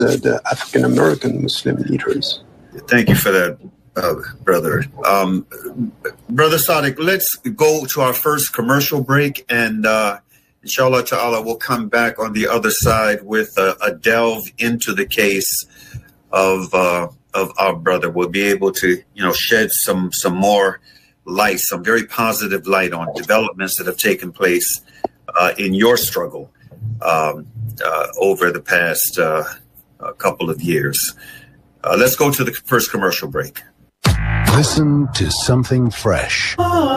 the African American Muslim leaders. Thank you for that, brother. Brother Sadiq, let's go to our first commercial break, and inshallah ta'ala, we'll come back on the other side with a delve into the case of our brother. We'll be able to, shed some more light, some very positive light on developments that have taken place in your struggle over the past couple of years. Let's go to the first commercial break. Listen to something fresh.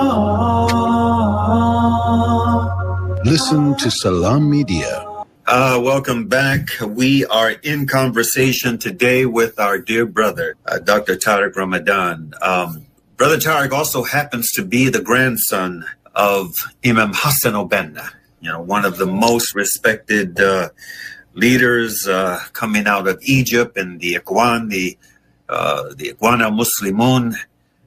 Listen to Salam Media. Welcome back. We are in conversation today with our dear brother, Dr. Tariq Ramadan. Brother Tariq also happens to be the grandson of Imam Hassan al-Banna, one of the most respected leaders coming out of Egypt, and the Ikhwan, the Ikhwan al-Muslimun.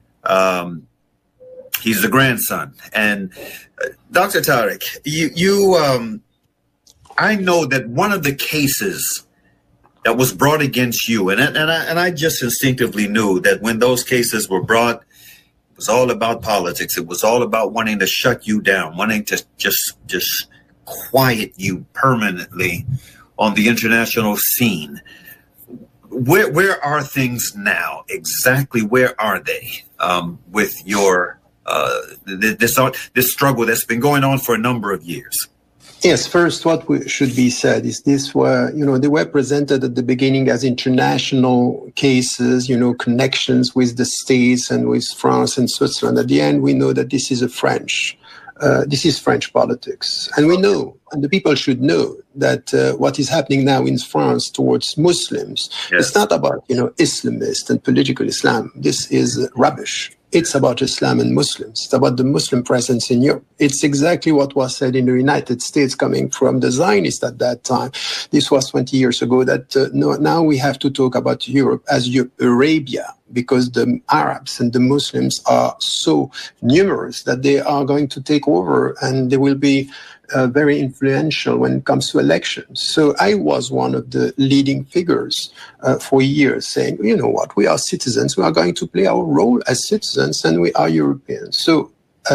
He's the grandson. And Dr. Tariq, you I know that one of the cases that was brought against you, and I just instinctively knew that when those cases were brought, it was all about politics. It was all about wanting to shut you down, wanting to just quiet you permanently on the international scene. Where are things now? Exactly where are they with your this struggle that's been going on for a number of years? Yes, first, what should be said is they were presented at the beginning as international cases, connections with the States and with France and Switzerland. At the end, we know that this is French politics. And we know, and the people should know, that what is happening now in France towards Muslims, it's not about, Islamist and political Islam. This is rubbish. It's about Islam and Muslims. It's about the Muslim presence in Europe. It's exactly what was said in the United States coming from the Zionists at that time. This was 20 years ago, that now we have to talk about Europe as Arabia, because the Arabs and the Muslims are so numerous that they are going to take over, and they will be very influential when it comes to elections. So I was one of the leading figures for years saying, you know what, we are citizens, we are going to play our role as citizens, and we are Europeans. So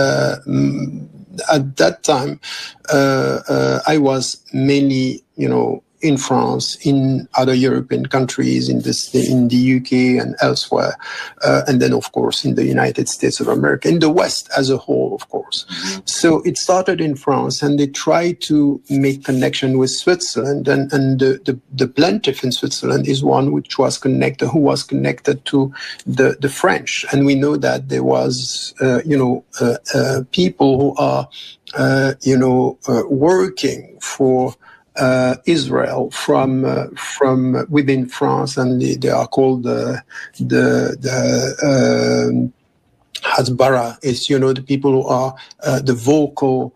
at that time, I was mainly, in France, in other European countries, in the UK and elsewhere, and then, of course, in the United States of America, in the West as a whole, of course. So it started in France, and they tried to make connection with Switzerland, and the plaintiff in Switzerland is one who was connected to the French, and we know that there was, people who are, working for Israel from within France, and they are called the Hasbara. It's the people who are the vocal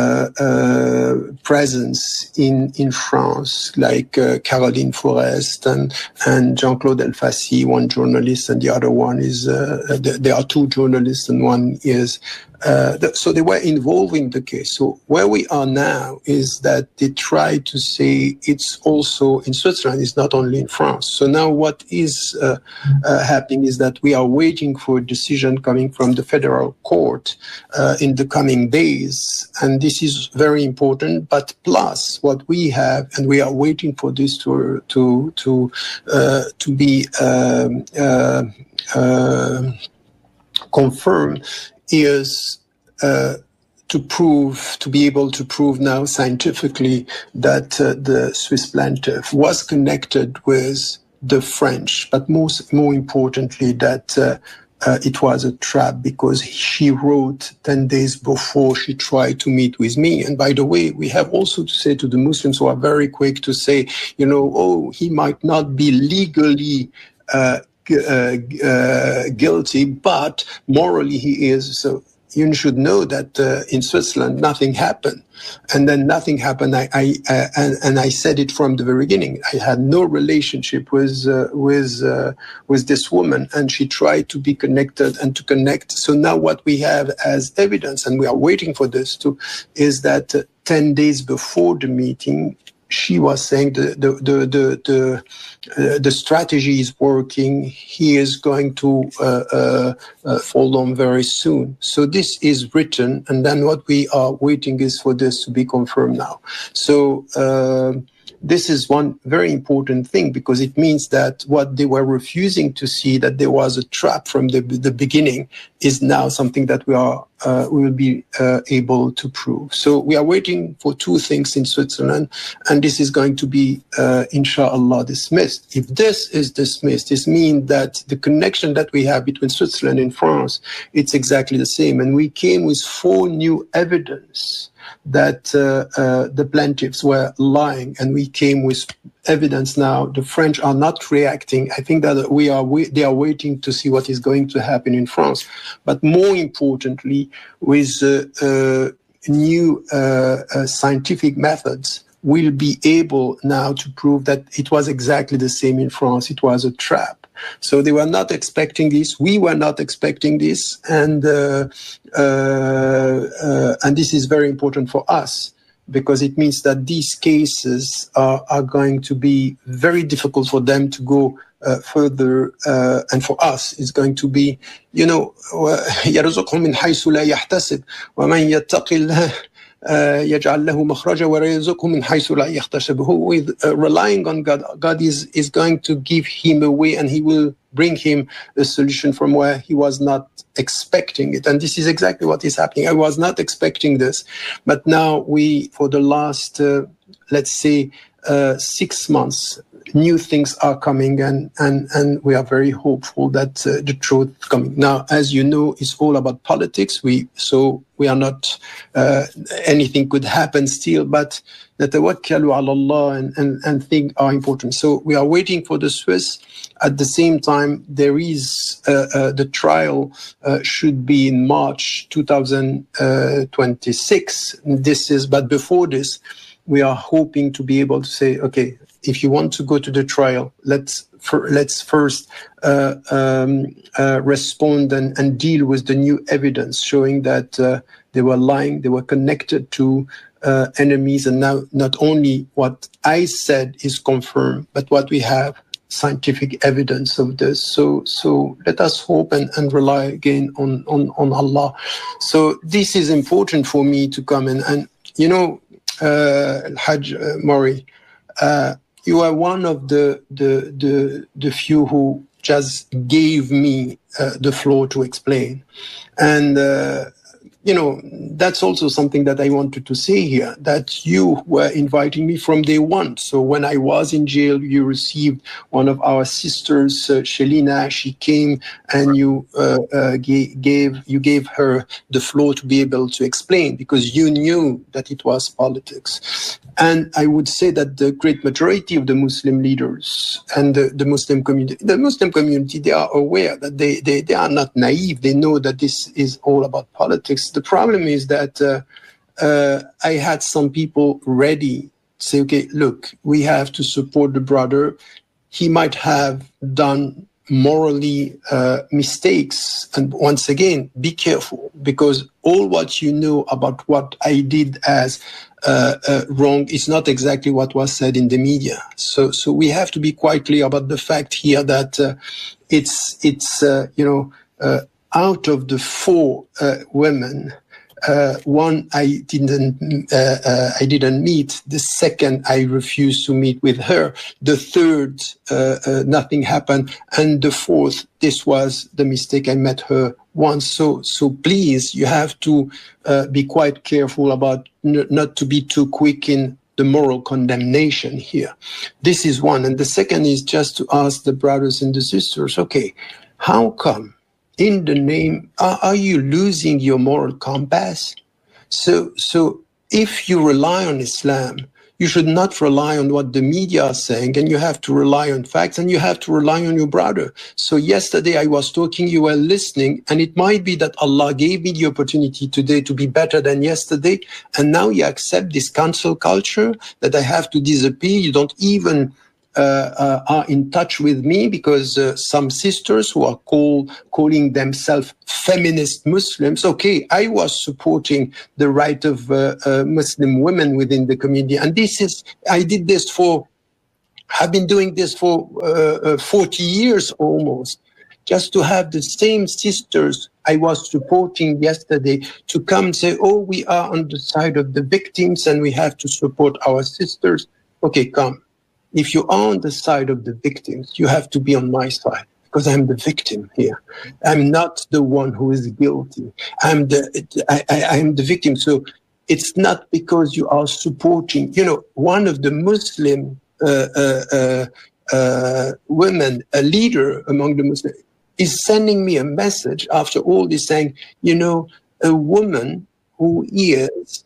presence in France, like Caroline Forest and Jean-Claude Elfassi, one journalist, and the other one is there are two journalists, and one is so they were involved in the case. So where we are now is that they try to say it's also in Switzerland, it's not only in France. So now what is happening is that we are waiting for a decision coming from the federal court in the coming days, and this is very important. But plus what we have, and we are waiting for this to be confirmed, is to be able to prove now scientifically that the Swiss plaintiff was connected with the French, but more importantly that it was a trap, because she wrote 10 days before she tried to meet with me. And by the way, we have also to say to the Muslims who are very quick to say, he might not be legally guilty, but morally he is. So you should know that in Switzerland nothing happened, and then nothing happened. I said it from the very beginning. I had no relationship with this woman, and she tried to be connected and to connect. So now what we have as evidence, and we are waiting for this too, is that 10 days before the meeting, she was saying the strategy is working. He is going to fall on very soon. So this is written, and then what we are waiting is for this to be confirmed now. So this is one very important thing, because it means that what they were refusing to see, that there was a trap from the beginning, is now something that we will be able to prove. So we are waiting for two things in Switzerland, and this is going to be, inshallah, dismissed. If this is dismissed, this means that the connection that we have between Switzerland and France, it's exactly the same. And we came with 4 new evidence that the plaintiffs were lying, and we came with evidence now. The French are not reacting. I think that they are waiting to see what is going to happen in France. But more importantly, with new scientific methods, we'll be able now to prove that it was exactly the same in France. It was a trap. So they were not expecting this. We were not expecting this, and this is very important for us, because it means that these cases are going to be very difficult for them to go further, and for us, it's going to be, يرزقهم من حيث لا يحتسب ومن يتق الله يجعل له مخرجا ويرزقه من حيث لا يحتسب. Who with relying on God, God is going to give him a way, and he will bring him a solution from where he was not expecting it. And this is exactly what is happening. I was not expecting this, but now for the last, let's say, 6 months, new things are coming, and we are very hopeful that the truth is coming. Now, as you know, it's all about politics. So we are not, anything could happen still, but natawakkalu ala Allah and things are important. So we are waiting for the Swiss. At the same time, there is the trial should be in March 2026. But before this, we are hoping to be able to say, okay, if you want to go to the trial, let's first respond and deal with the new evidence showing that they were lying, they were connected to enemies, and now not only what I said is confirmed, but what we have scientific evidence of this. So let us hope and rely again on Allah. So this is important for me to come in, and Hajj Maury, you are one of the few who just gave me the floor to explain. And, that's also something that I wanted to say here, that you were inviting me from day one. So when I was in jail, you received one of our sisters, Shelina. She came and you gave her the floor to be able to explain, because you knew that it was politics. And I would say that the great majority of the Muslim leaders and the Muslim community, they are aware that they are not naive. They know that this is all about politics. The problem is that I had some people ready to say, okay, look, we have to support the brother. He might have done morally mistakes. And once again, be careful, because all what you know about what I did as wrong is not exactly what was said in the media. So we have to be quite clear about the fact here that it's out of the 4 women, one I didn't meet. The second, I refused to meet with her. The third, nothing happened, and the fourth, this was the mistake. I met her once. So please, you have to be quite careful about not to be too quick in the moral condemnation here. This is one, and the second is just to ask the brothers and the sisters, okay, how come? In the name, are you losing your moral compass? So if you rely on Islam, you should not rely on what the media are saying, and you have to rely on facts, and you have to rely on your brother. So yesterday I was talking, you were listening, and it might be that Allah gave me the opportunity today to be better than yesterday, and now you accept this cancel culture that I have to disappear. You don't even are in touch with me, because some sisters who are calling themselves feminist Muslims. Okay, I was supporting the right of Muslim women within the community, and I've been doing this for 40 years almost, just to have the same sisters I was supporting yesterday to come and say, oh, we are on the side of the victims and we have to support our sisters. Okay, come. If you are on the side of the victims, you have to be on my side, because I'm the victim here. I'm not the one who is guilty. I'm the victim. So it's not because you are supporting, one of the Muslim women, a leader among the Muslims, is sending me a message after all this saying, a woman who is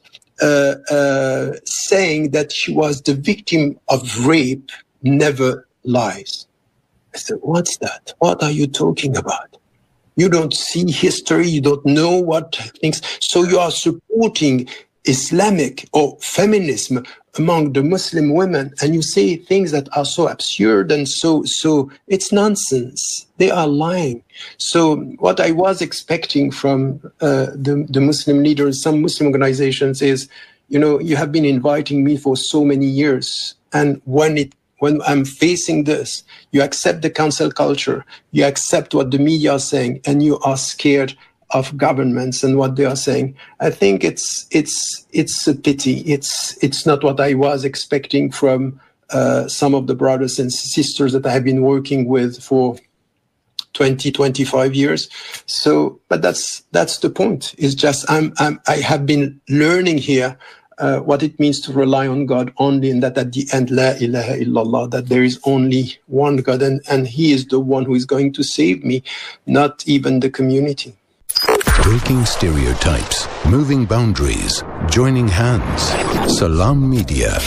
saying that she was the victim of rape never lies. I said, what's that? What are you talking about? You don't see history. You don't know what things. So you are supporting Islamic or feminism among the Muslim women, and you say things that are so absurd and so it's nonsense. They are lying. So what I was expecting from the Muslim leaders, some Muslim organizations, is, you have been inviting me for so many years, and when I'm facing this, you accept the cancel culture, you accept what the media are saying, and you are scared of governments and what they are saying. I think it's a pity. It's not what I was expecting from some of the brothers and sisters that I have been working with for 25 years. So, but that's the point. It's just I have been learning here what it means to rely on God only, and that at the end, La ilaha illallah, that there is only one God, and He is the one who is going to save me, not even the community. Breaking stereotypes, moving boundaries, joining hands. Salam Media.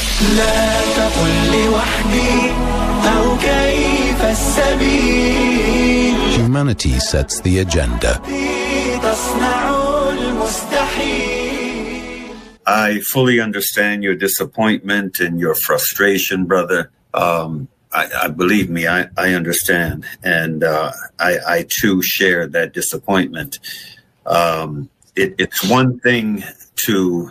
Humanity sets the agenda. I fully understand your disappointment and your frustration, brother. I believe me, I understand. And I too share that disappointment. It's one thing to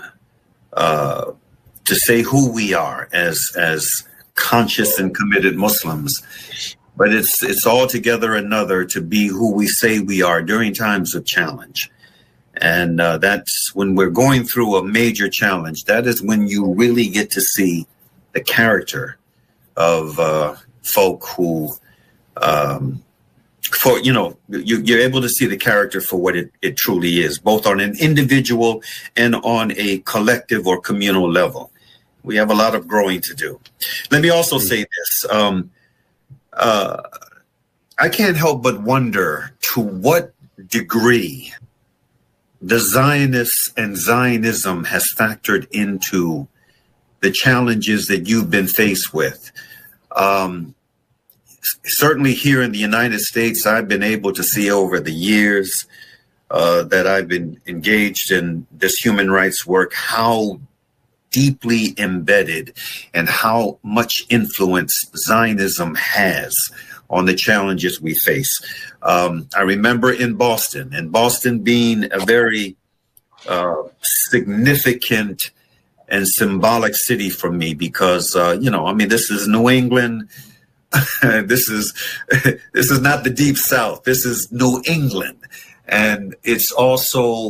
say who we are as conscious and committed Muslims, but it's altogether another to be who we say we are during times of challenge. And that's when we're going through a major challenge. That is when you really get to see the character of folk who, you're able to see the character for what it truly is, both on an individual and on a collective or communal level. We have a lot of growing to do. Let me also say this. I can't help but wonder to what degree the Zionists and Zionism has factored into the challenges that you've been faced with. Certainly here in the United States, I've been able to see over the years that I've been engaged in this human rights work, how deeply embedded and how much influence Zionism has on the challenges we face. I remember in Boston being a very significant and symbolic city for me because, this is New England. This is not the Deep South. This is New England. And it's also,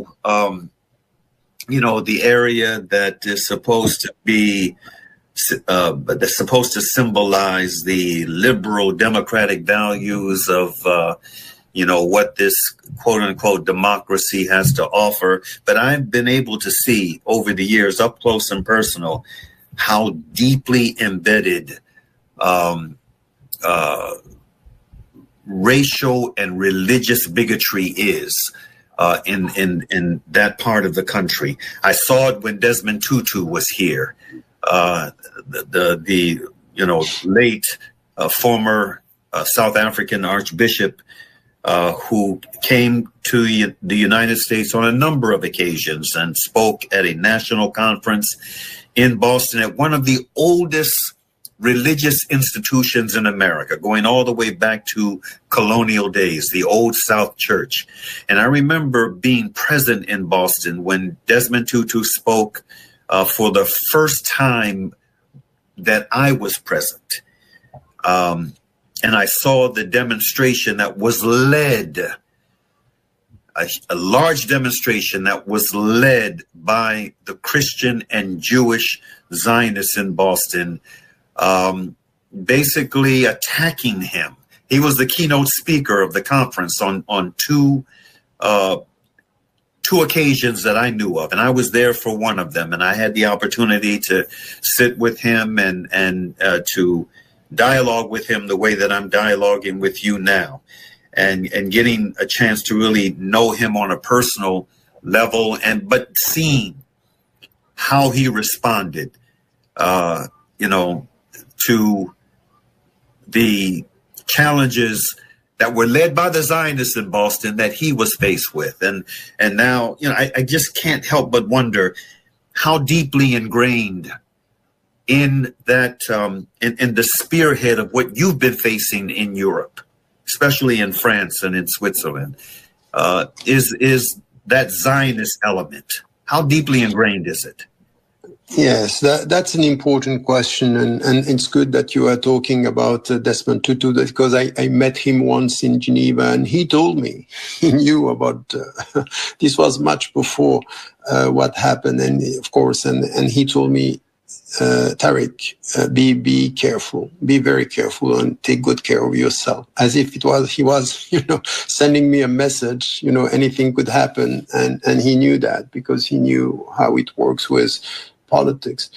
the area that is supposed to be that's supposed to symbolize the liberal democratic values of, what this quote unquote democracy has to offer. But I've been able to see over the years up close and personal how deeply embedded racial and religious bigotry is in that part of the country. I saw it when Desmond Tutu was here. The late former South African Archbishop who came to the United States on a number of occasions and spoke at a national conference in Boston at one of the oldest religious institutions in America, going all the way back to colonial days, the Old South Church. And I remember being present in Boston when Desmond Tutu spoke for the first time that I was present. And I saw the demonstration that was led, a large demonstration that was led by the Christian and Jewish Zionists in Boston, basically attacking him. He was the keynote speaker of the conference on two occasions that I knew of, and I was there for one of them, and I had the opportunity to sit with him and to dialogue with him the way that I'm dialoguing with you now, and getting a chance to really know him on a personal level, but seeing how he responded, to the challenges that were led by the Zionists in Boston that he was faced with. And now, I just can't help but wonder how deeply ingrained in that, in the spearhead of what you've been facing in Europe, especially in France and in Switzerland, is that Zionist element. How deeply ingrained is it? Yes, that's an important question, and it's good that you are talking about Desmond Tutu, because I met him once in Geneva, and he told me he knew about this was much before what happened, and of course, and he told me, Tariq, be careful, be very careful, and take good care of yourself. As if he was sending me a message. Anything could happen, and he knew that because he knew how it works with politics.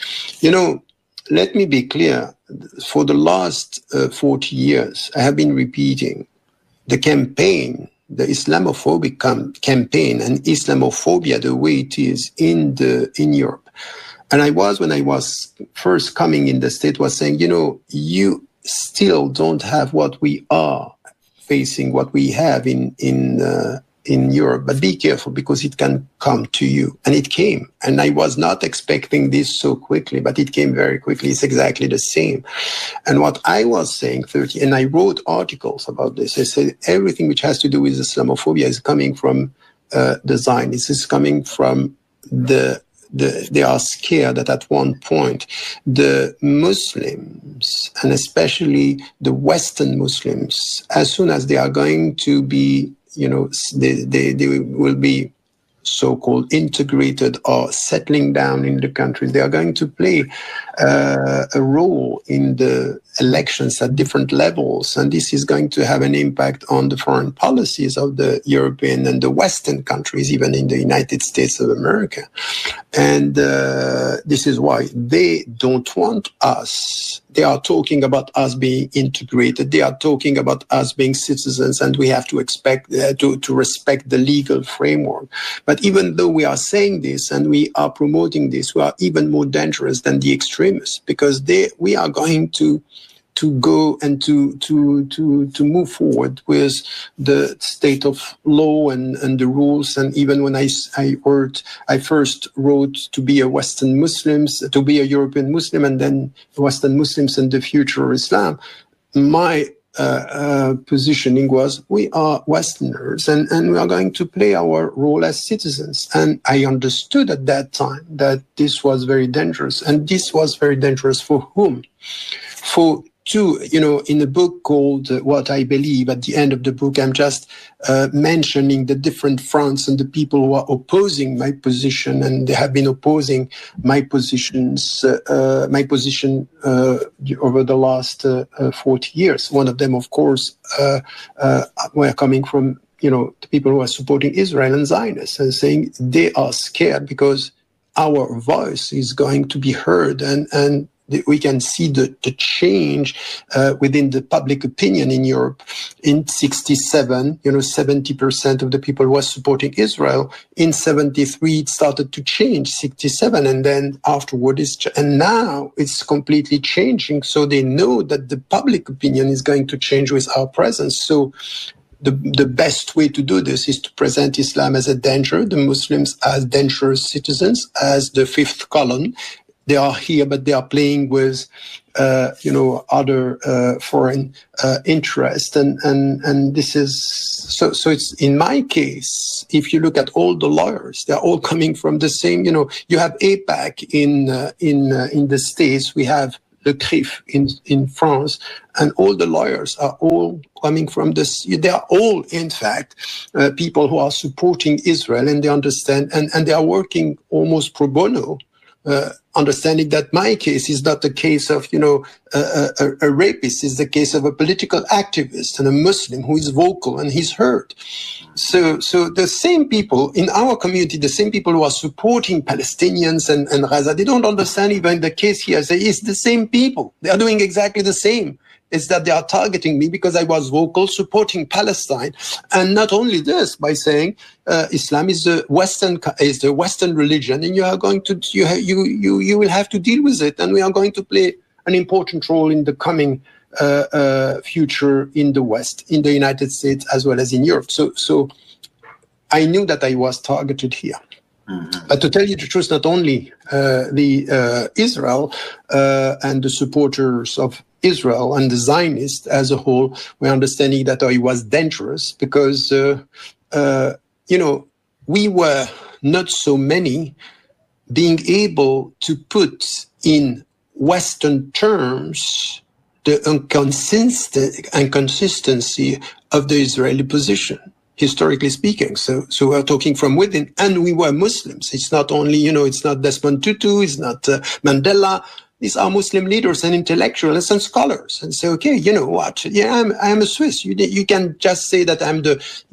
Let me be clear. For the last 40 years, I have been repeating the campaign, the Islamophobic campaign, and Islamophobia the way it is in Europe. And when I was first coming in the state, was saying, you still don't have what we are facing, what we have in Europe, but be careful because it can come to you. And it came. And I was not expecting this so quickly, but it came very quickly. It's exactly the same. And what I was saying, and I wrote articles about this, I said everything which has to do with Islamophobia is coming from the Zionists. It's coming from they are scared that at one point the Muslims, and especially the Western Muslims, as soon as they are going to be they will be so-called integrated or settling down in the country, they are going to play a role in the elections at different levels. And this is going to have an impact on the foreign policies of the European and the Western countries, even in the United States of America. And this is why they don't want us. They are talking about us being integrated. They are talking about us being citizens, and we have to expect to respect the legal framework. But even though we are saying this and we are promoting this, we are even more dangerous than the extremists, because we are going to go and to move forward with the state of law and the rules. And even when I first wrote to be a Western Muslims, to be a European Muslim, and then Western Muslims and the future of Islam, my positioning was we are Westerners and we are going to play our role as citizens. And I understood at that time that this was very dangerous. And this was very dangerous for whom? For two, in a book called What I Believe, at the end of the book, I'm just mentioning the different fronts and the people who are opposing my position, and they have been opposing my position over the last 40 years. One of them, of course, were coming from, the people who are supporting Israel and Zionists, and saying they are scared because our voice is going to be heard, and we can see the change within the public opinion in Europe. In 1967, 70% of the people who were supporting Israel. In 1973, it started to change, 1967, and then afterward, and now it's completely changing. So they know that the public opinion is going to change with our presence. So the best way to do this is to present Islam as a danger, the Muslims as dangerous citizens, as the fifth column. they are here, but they are playing with, other foreign interest, and this is so. So it's in my case. If you look at all the lawyers, they're all coming from the same. You have APAC in the States. We have Le CRIF in France, and all the lawyers are all coming from this. They are all, in fact, people who are supporting Israel, and they understand, and they are working almost pro bono, understanding that my case is not the case of, a rapist. It's the case of a political activist and a Muslim who is vocal and he's heard. So the same people in our community, the same people who are supporting Palestinians and Gaza, they don't understand even the case here. It's the same people. They are doing exactly the same. It's that they are targeting me because I was vocal supporting Palestine, and not only this, by saying Islam is the Western religion, and you are going to you will have to deal with it, and we are going to play an important role in the coming future in the West, in the United States as well as in Europe. So I knew that I was targeted here. Mm-hmm. But to tell you the truth, not only Israel and the supporters of Israel and the Zionists as a whole were understanding that it was dangerous because, we were not so many being able to put in Western terms the inconsistency of the Israeli position, historically speaking. So we're talking from within, and we were Muslims. It's not only, it's not Desmond Tutu, it's not Mandela. These are Muslim leaders and intellectuals and scholars, and say, okay, you know what? Yeah, I'm a Swiss. You can just say that I'm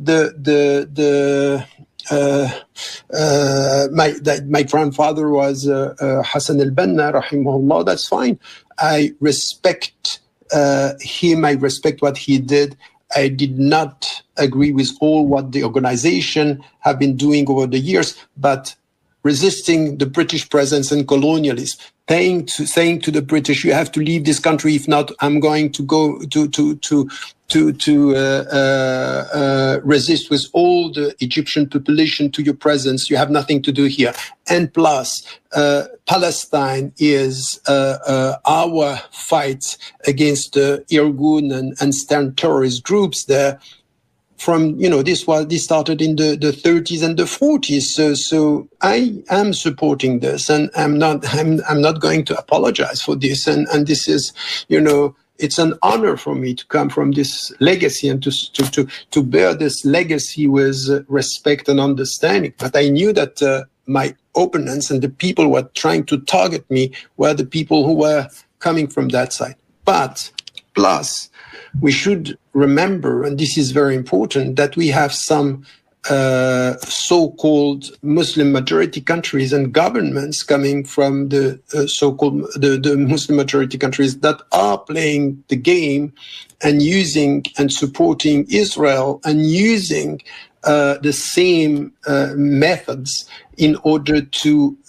my grandfather was Hassan al-Banna, rahimahullah. That's fine. I respect him. I respect what he did. I did not agree with all what the organization have been doing over the years, but resisting the British presence and colonialism, saying to the British, you have to leave this country. If not, I'm going to go to resist with all the Egyptian population to your presence. You have nothing to do here. And plus, Palestine is our fight against the Irgun and Stern terrorist groups there. From, this started in the 30s and the 40s. So I am supporting this, and I'm not going to apologize for this. And this is, it's an honor for me to come from this legacy and to bear this legacy with respect and understanding. But I knew that my opponents and the people who were trying to target me were the people who were coming from that side. But plus, we should remember, and this is very important, that we have some so-called Muslim majority countries and governments coming from the so-called the Muslim majority countries that are playing the game and using and supporting Israel and using the same methods in order to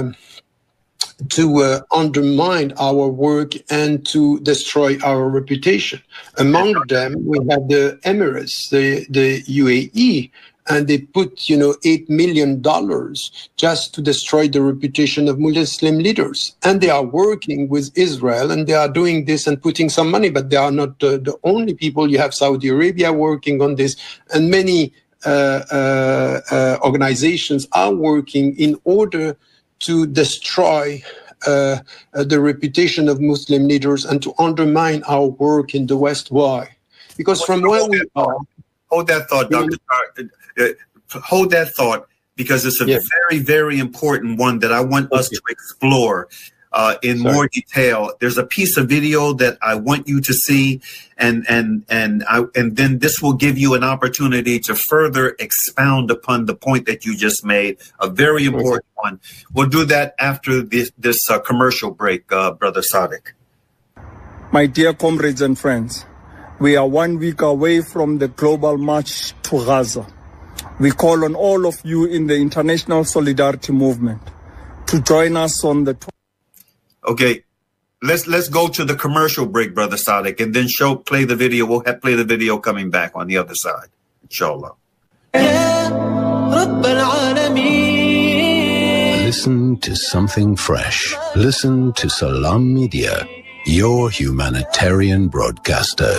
undermine our work and to destroy our reputation. Among them, we have the Emirates, the UAE, and they put, $8 million just to destroy the reputation of Muslim leaders. And they are working with Israel, and they are doing this and putting some money, but they are not the only people. You have Saudi Arabia working on this, and many organizations are working in order to destroy the reputation of Muslim leaders and to undermine our work in the West. Why? Because from where we are... Hold that thought, Dr. Hold that thought, because it's a very, very important one that I want us to explore in more detail. There's a piece of video that I want you to see, and then this will give you an opportunity to further expound upon the point that you just made, a very important one. We'll do that after this commercial break, Brother Sadiq. My dear comrades and friends, we are 1 week away from the global march to Gaza. We call on all of you in the international solidarity movement to join us on the... Okay, let's go to the commercial break, Brother Sadiq, and then play the video. We'll play the video coming back on the other side, inshallah. Listen to something fresh. Listen to Salam Media, your humanitarian broadcaster.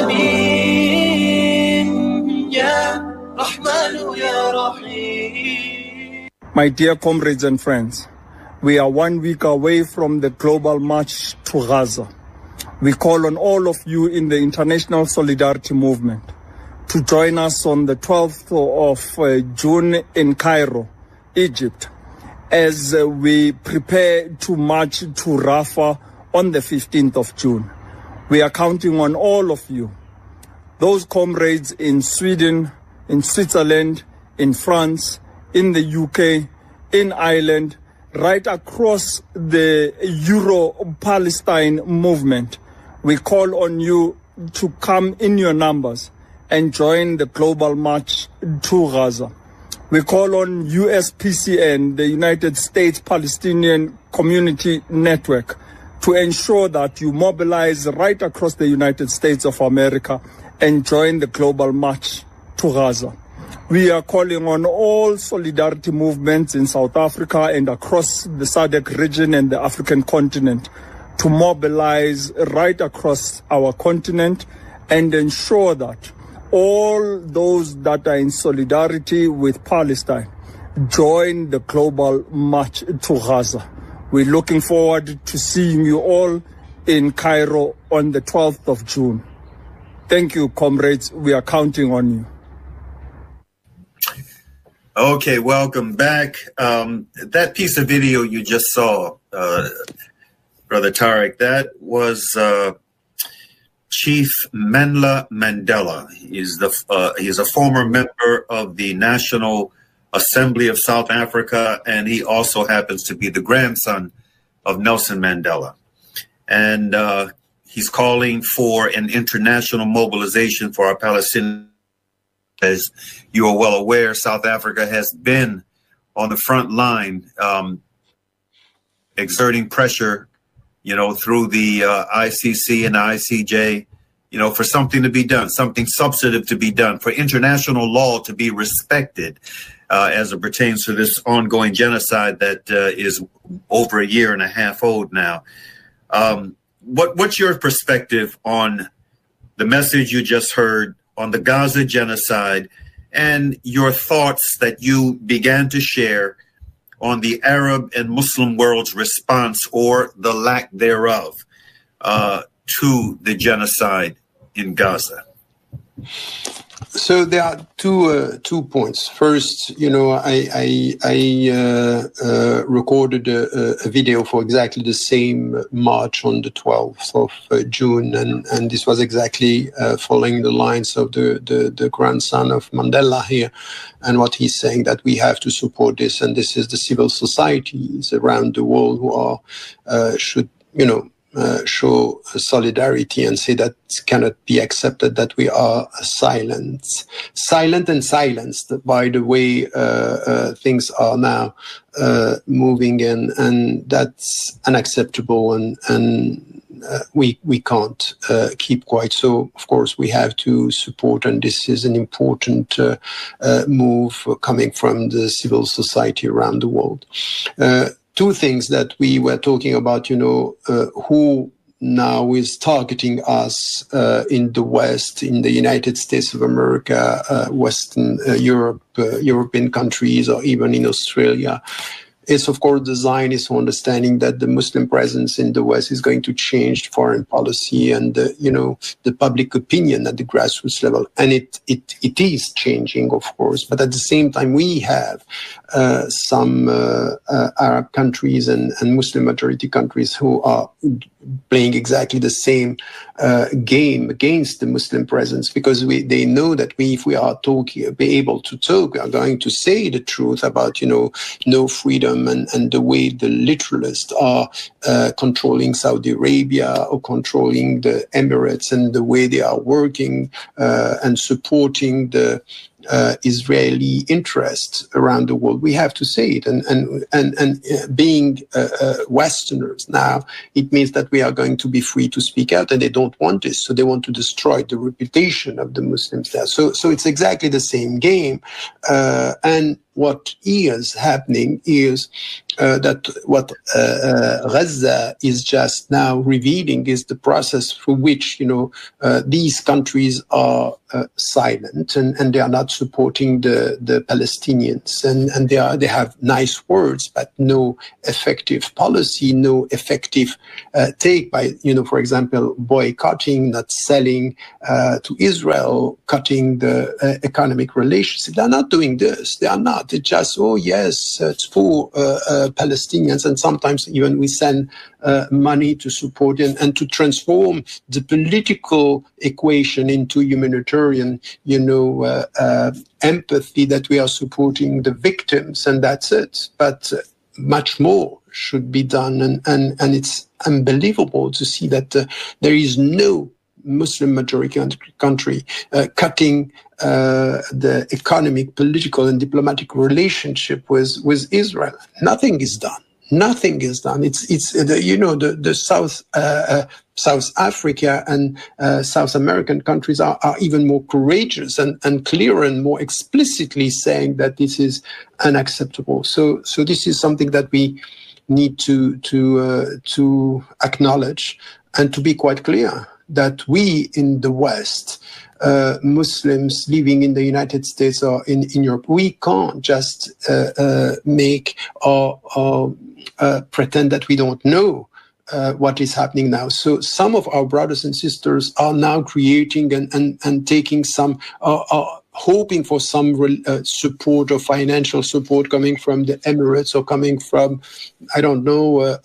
My dear comrades and friends, we are 1 week away from the global march to Gaza. We call on all of you in the international solidarity movement to join us on the 12th of June in Cairo, Egypt, as we prepare to march to Rafah on the 15th of June. We are counting on all of you, those comrades in Sweden, in Switzerland, in France, in the UK, in Ireland, right across the Euro-Palestine movement. We call on you to come in your numbers and join the global march to Gaza. We call on USPCN, the United States Palestinian Community Network, to ensure that you mobilize right across the United States of America and join the global march to Gaza. We are calling on all solidarity movements in South Africa and across the SADC region and the African continent to mobilize right across our continent and ensure that all those that are in solidarity with Palestine join the global march to Gaza. We're looking forward to seeing you all in Cairo on the 12th of June. Thank you, comrades. We are counting on you. Okay, welcome back. That piece of video you just saw, Brother Tariq, that was Chief Mandla Mandela. He's a former member of the National Assembly of South Africa, and he also happens to be the grandson of Nelson Mandela. And he's calling for an international mobilization for our Palestinians. As you are well aware, South Africa has been on the front line exerting pressure, through the ICC and ICJ, for something to be done, something substantive to be done, for international law to be respected as it pertains to this ongoing genocide that is over a year and a half old now. What's your perspective on the message you just heard on the Gaza genocide and your thoughts that you began to share on the Arab and Muslim world's response, or the lack thereof, to the genocide in Gaza? So there are two points. First, I recorded a video for exactly the same march on the 12th of June, and this was exactly following the lines of the grandson of Mandela here, and what he's saying, that we have to support this, and this is the civil societies around the world who are should show solidarity and say that it cannot be accepted that we are silent and silenced by the way things are now moving in, and that's unacceptable, and we can't keep quiet. So of course we have to support, and this is an important move coming from the civil society around the world. Two things that we were talking about, who now is targeting us in the West, in the United States of America, Western Europe, European countries, or even in Australia. It's, of course, the Zionist understanding that the Muslim presence in the West is going to change foreign policy and, the public opinion at the grassroots level. And it is changing, of course. But at the same time, we have some Arab countries and Muslim majority countries who are playing exactly the same game against the Muslim presence, because they know that if we are be able to talk, we are going to say the truth about, no freedom and the way the literalists are controlling Saudi Arabia or controlling the Emirates, and the way they are working and supporting the Israeli interest around the world. We have to say it. And being Westerners now, it means that we are going to be free to speak out, and they don't want this. So they want to destroy the reputation of the Muslims there. So it's exactly the same game. And what is happening is that what Gaza is just now revealing is the process through which, these countries are silent and they are not supporting the Palestinians, and they have nice words but no effective policy, no effective take by, for example, boycotting, not selling to Israel, cutting the economic relationship. They're not doing this. They are not. It's just, oh yes, it's for Palestinians, and sometimes even we send money to support and to transform the political equation into humanitarian, empathy, that we are supporting the victims, and that's it. But much more should be done, and it's unbelievable to see that there is no Muslim majority country cutting the economic, political, and diplomatic relationship with Israel. Nothing is done. Nothing is done. It's the South Africa and South American countries are even more courageous and clearer and more explicitly saying that this is unacceptable. So this is something that we need to acknowledge and to be quite clear that we in the West, Muslims living in the United States or in Europe, we can't just make or pretend that we don't know what is happening now. So some of our brothers and sisters are now creating and taking some, hoping for some support or financial support coming from the Emirates or coming from, I don't know,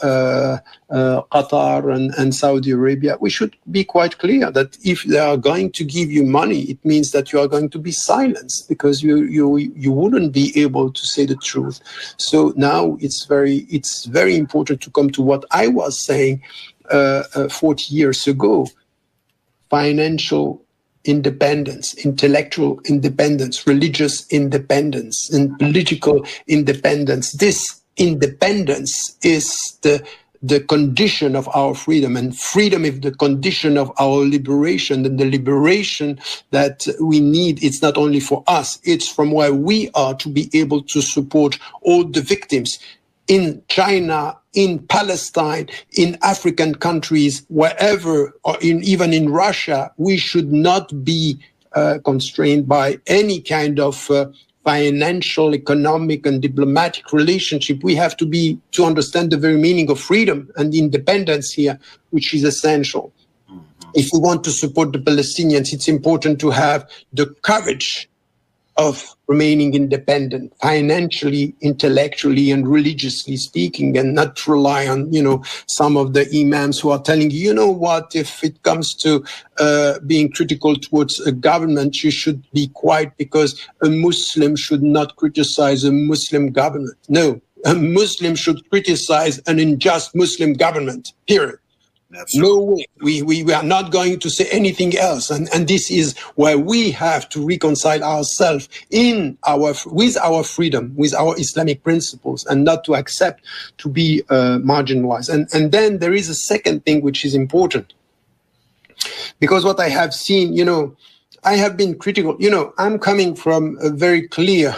Qatar and Saudi Arabia. We should be quite clear that if they are going to give you money, it means that you are going to be silenced because you wouldn't be able to say the truth. So now it's very important to come to what I was saying 40 years ago: financial independence, intellectual independence, religious independence, and political independence. This independence is the condition of our freedom, and freedom is the condition of our liberation. And the liberation that we need, it's not only for us, it's from where we are to be able to support all the victims in China, in Palestine, in African countries, wherever, or even in Russia. We should not be constrained by any kind of financial, economic, and diplomatic relationship. We have to understand the very meaning of freedom and independence here, which is essential. If we want to support the Palestinians, it's important to have the courage of remaining independent, financially, intellectually, and religiously speaking, and not rely on, some of the imams who are telling you, if it comes to being critical towards a government, you should be quiet because a Muslim should not criticize a Muslim government. No, a Muslim should criticize an unjust Muslim government, period. No way. We are not going to say anything else. And this is where we have to reconcile ourselves with our freedom, with our Islamic principles, and not to accept to be marginalized. And then there is a second thing which is important. Because what I have seen, I have been critical. I'm coming from a very clear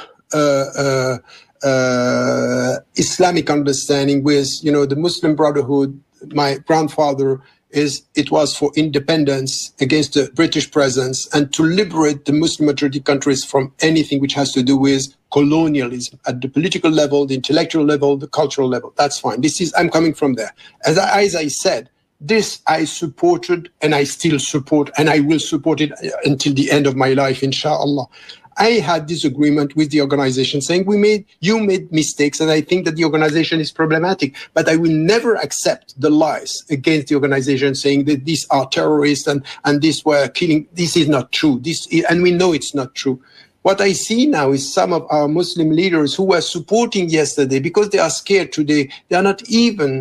Islamic understanding with, the Muslim Brotherhood. My grandfather it was for independence against the British presence and to liberate the Muslim majority countries from anything which has to do with colonialism at the political level, the intellectual level, the cultural level. That's fine. I'm coming from there. As I said, this I supported and I still support, and I will support it until the end of my life, inshallah. I had disagreement with the organization saying you made mistakes, and I think that the organization is problematic, but I will never accept the lies against the organization saying that these are terrorists and these were killing. This is not true. And we know it's not true. What I see now is some of our Muslim leaders who were supporting yesterday because they are scared today. They are not even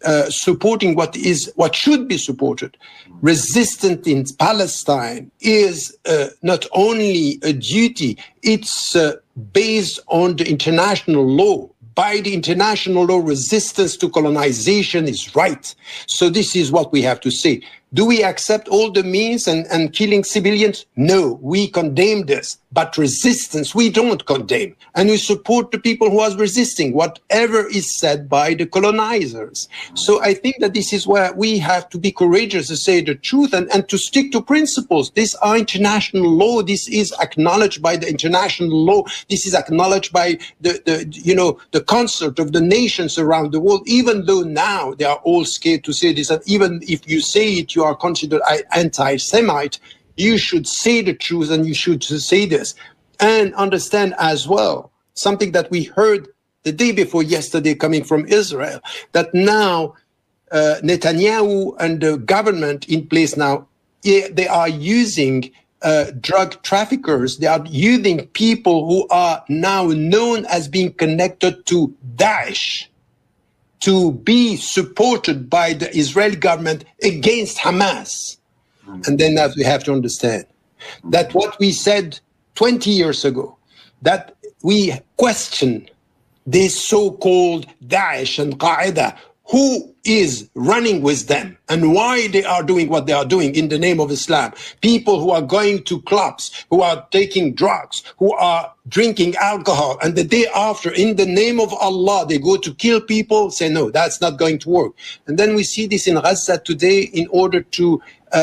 supporting what should be supported, resistance in Palestine, is not only a duty, it's based on the international law. By the international law, resistance to colonization is right. So this is what we have to say. Do we accept all the means and killing civilians? No, we condemn this. But resistance, we don't condemn. And we support the people who are resisting, whatever is said by the colonizers. So I think that this is where we have to be courageous to say the truth and to stick to principles. These are international law. This is acknowledged by the international law. This is acknowledged by the concert of the nations around the world, even though now they are all scared to say this. And even if you say it, you are considered anti-Semite. You should say the truth, and you should say this. And understand as well, something that we heard the day before yesterday coming from Israel, that now Netanyahu and the government in place now, they are using drug traffickers. They are using people who are now known as being connected to Daesh to be supported by the Israeli government against Hamas. And then that we have to understand that what we said 20 years ago, that we question this so-called Daesh and Qaeda, who is running with them and why they are doing what they are doing in the name of Islam. People who are going to clubs, who are taking drugs, who are drinking alcohol, and the day after, in the name of Allah, they go to kill people, say, no, that's not going to work. And then we see this in Gaza today in order to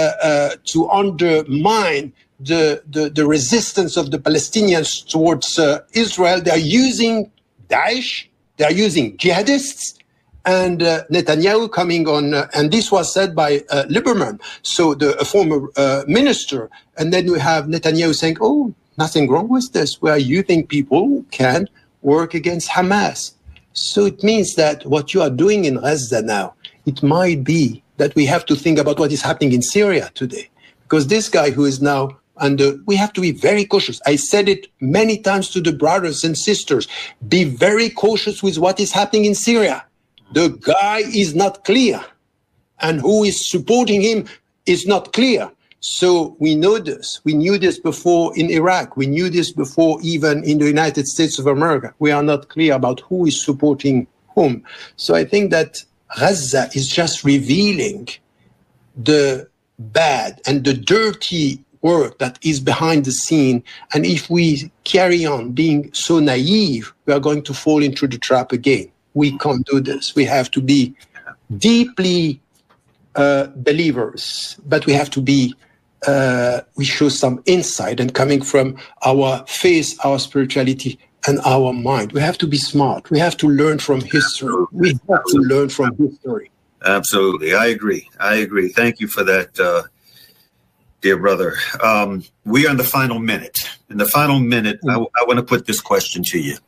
undermine the resistance of the Palestinians towards Israel. They are using Daesh, they are using jihadists, and Netanyahu coming on, and this was said by Lieberman, so a former minister, and then we have Netanyahu saying, oh, nothing wrong with this. We are using people who can work against Hamas. So it means that what you are doing in Gaza now, it might be that we have to think about what is happening in Syria today. Because this guy who is now under, we have to be very cautious. I said it many times to the brothers and sisters, be very cautious with what is happening in Syria. The guy is not clear, and who is supporting him is not clear. So we know this. We knew this before in Iraq. We knew this before even in the United States of America. We are not clear about who is supporting whom. So I think that Gaza is just revealing the bad and the dirty work that is behind the scene. And if we carry on being so naive, we are going to fall into the trap again. We can't do this. We have to be deeply believers, but we have to be, we show some insight and coming from our faith, our spirituality, and our mind. We have to be smart. We have to learn from history. We have to learn from history. Absolutely. I agree. Thank you for that, dear brother. We are in the final minute. In the final minute, I want to put this question to you.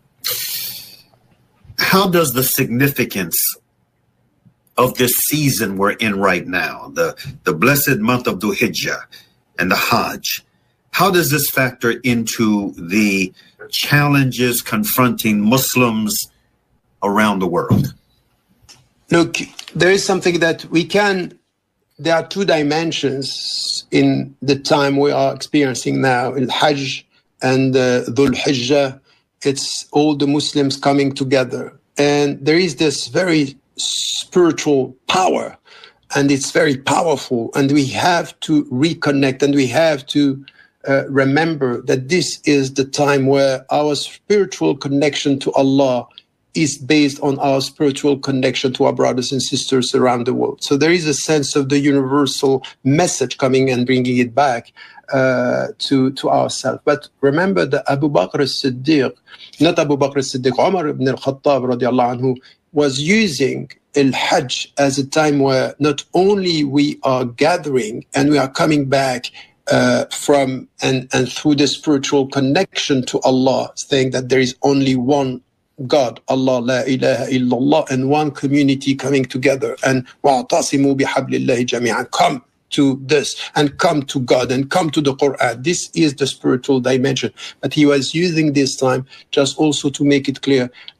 How does the significance of this season we're in right now, the blessed month of Dhul Hijjah and the Hajj, how does this factor into the challenges confronting Muslims around the world? Look, there is something that there are two dimensions in the time we are experiencing now, in Hajj and Dhul Hijjah. It's all the Muslims coming together. And there is this very spiritual power, and it's very powerful. And we have to reconnect, and we have to remember that this is the time where our spiritual connection to Allah is based on our spiritual connection to our brothers and sisters around the world. So there is a sense of the universal message coming and bringing it back to ourselves. But remember that Abu Bakr as-Siddiq, not Abu Bakr as-Siddiq, Umar ibn al-Khattab radiallahu anhu, was using al-Hajj as a time where not only we are gathering and we are coming back from and through the spiritual connection to Allah, saying that there is only one God, Allah, la ilaha illallah, and one community coming together, and wa'tasimu bihablillahi jami'an, come to this and come to God and come to the Quran. This is the spiritual dimension. But he was using this time just also to make it clear that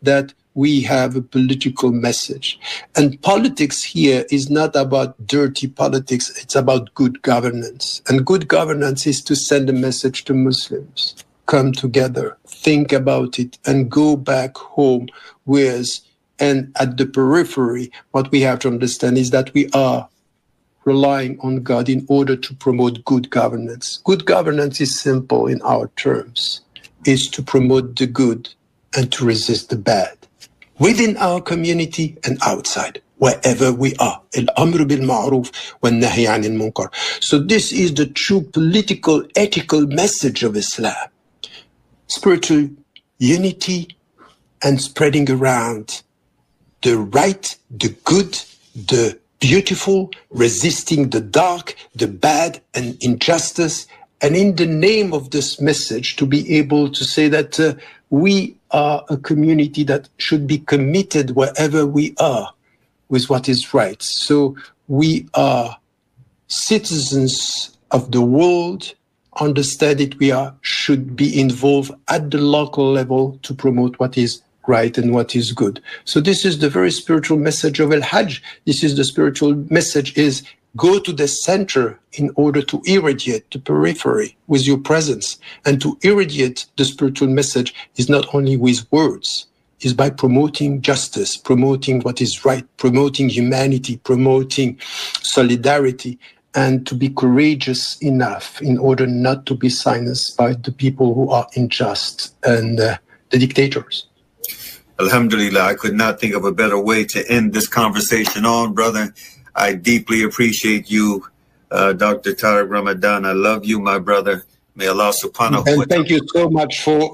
we have a political message. And politics here is not about dirty politics, it's about good governance. And good governance is to send a message to Muslims. Come together, think about it, and go back home with, and at the periphery, what we have to understand is that we are relying on God in order to promote good governance. Good governance is simple in our terms, is to promote the good and to resist the bad, within our community and outside, wherever we are. Al-amru bil ma'ruf wa nahy anil munkar. So this is the true political, ethical message of Islam. Spiritual unity and spreading around the right, the good, the beautiful, resisting the dark, the bad, and injustice. And in the name of this message, to be able to say that we are a community that should be committed wherever we are with what is right. So we are citizens of the world, understand that we should be involved at the local level to promote what is right and what is good. So this is the very spiritual message of Al-Hajj. This is the spiritual message is go to the center in order to irradiate the periphery with your presence. And to irradiate the spiritual message is not only with words, is by promoting justice, promoting what is right, promoting humanity, promoting solidarity, and to be courageous enough in order not to be silenced by the people who are unjust and the dictators. Alhamdulillah, I could not think of a better way to end this conversation on, brother. I deeply appreciate you, Dr. Tariq Ramadan. I love you, my brother. May Allah subhanahu wa ta'ala. And thank you so much for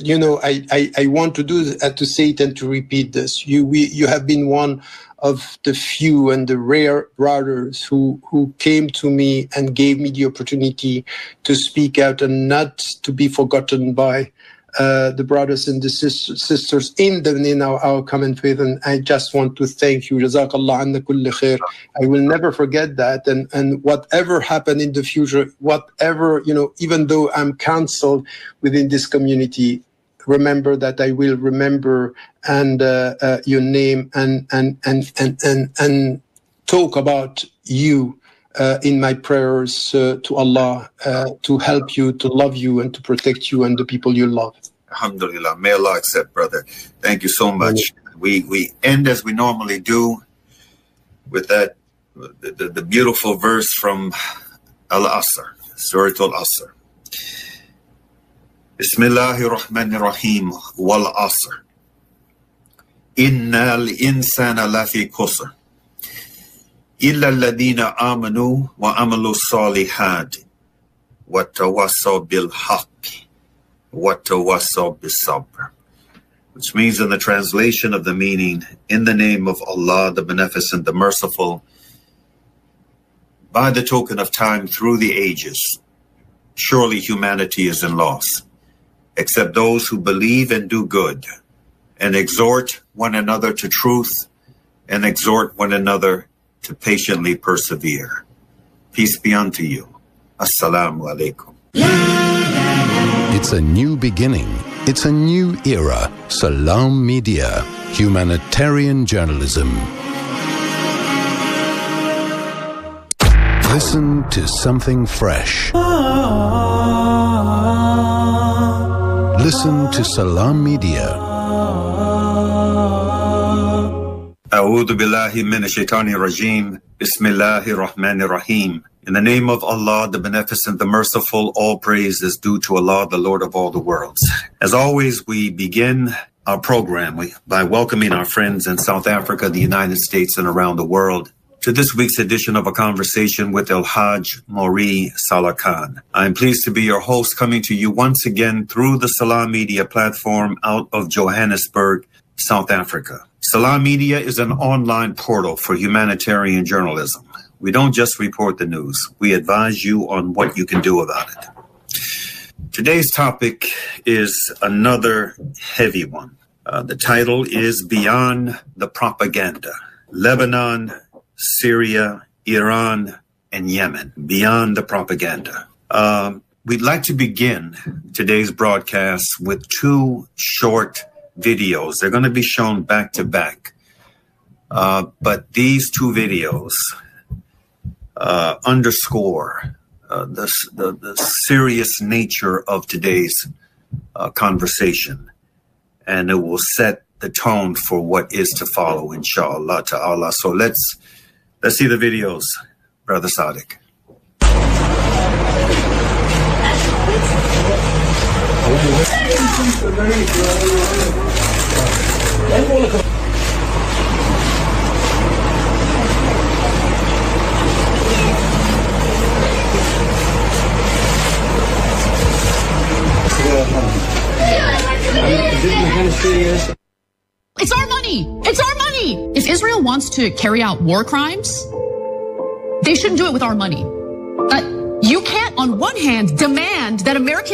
I want to do to say it and to repeat this. You have been one of the few and the rare brothers who came to me and gave me the opportunity to speak out and not to be forgotten by the brothers and the sisters in our common faith. And I just want to thank you. Jazakallah anna kulli khair. I will never forget that. And whatever happened in the future, whatever, even though I'm counseled within this community, remember that I will remember and your name and talk about you in my prayers to Allah, to help you, to love you, and to protect you and the people you love. Alhamdulillah. May Allah accept, brother. Thank you so much. We end as we normally do with that, the beautiful verse from Al-Asr, Surah Al-Asr. Bismillahir Rahmanir Rahim, wal Asr. Innal insana lafi khusr. Illa alladhina amanu wa amalu salihat wa tawassaw bil haqq wa tawassaw bis sabr. Which means in the translation of the meaning, in the name of Allah, the Beneficent, the Merciful, by the token of time through the ages, surely humanity is in loss, except those who believe and do good, and exhort one another to truth, and exhort one another to patiently persevere. Peace be unto you. Assalamu alaikum. It's a new beginning. It's a new era. Salam Media, humanitarian journalism. Listen to something fresh. Listen to Salam Media. A'udhu billahi minash shaitani rajim. Bismillahir Rahmanir Rahim. In the name of Allah, the Beneficent, the Merciful, all praise is due to Allah, the Lord of all the worlds. As always, we begin our program by welcoming our friends in South Africa, the United States, and around the world to this week's edition of A Conversation with Al-Hajj Mauri Salah Khan. I'm pleased to be your host, coming to you once again through the Salam Media platform out of Johannesburg, South Africa. Salam Media is an online portal for humanitarian journalism. We don't just report the news. We advise you on what you can do about it. Today's topic is another heavy one. The title is Beyond the Propaganda. Lebanon, Syria, Iran, and Yemen. Beyond the Propaganda. We'd like to begin today's broadcast with two short videos. They're going to be shown back to back. But these two videos underscore the serious nature of today's conversation. And it will set the tone for what is to follow, inshallah ta'ala. So let's see the videos, Brother Sadiq. It's our money. It's our money. If Israel wants to carry out war crimes, they shouldn't do it with our money. You can't, on one hand, demand that American